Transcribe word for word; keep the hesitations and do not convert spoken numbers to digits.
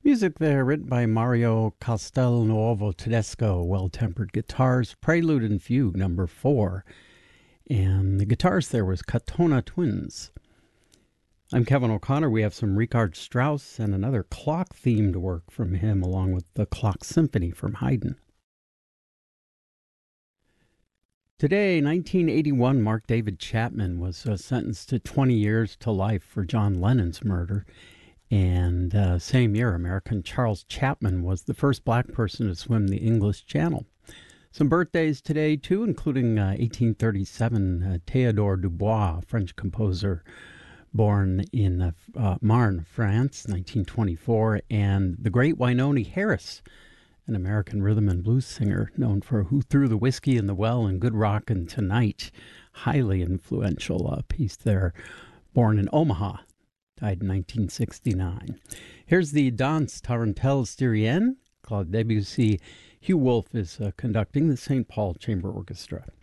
Music there written by Mario Castelnuovo Tedesco, Well-Tempered Guitars, Prelude and Fugue number four. And the guitars there was Katona Twins. I'm Kevin O'Connor. We have some Richard Strauss and another clock-themed work from him, along with the Clock Symphony from Haydn. Today, nineteen eighty-one, Mark David Chapman was uh, sentenced to twenty years to life for John Lennon's murder. And uh, same year, American Charles Chapman was the first black person to swim the English Channel. Some birthdays today, too, including uh, eighteen thirty-seven, uh, Théodore Dubois, French composer, born in uh, uh, Marne, France, nineteen twenty-four, and the great Wynonie Harris, an American rhythm and blues singer known for Who Threw the Whiskey in the Well and Good Rockin' Tonight. Highly influential uh, piece there, born in Omaha, died in nineteen sixty-nine. Here's the Danse Tarentelle Styrienne. Claude Debussy. Hugh Wolf is uh, conducting the Saint Paul Chamber Orchestra.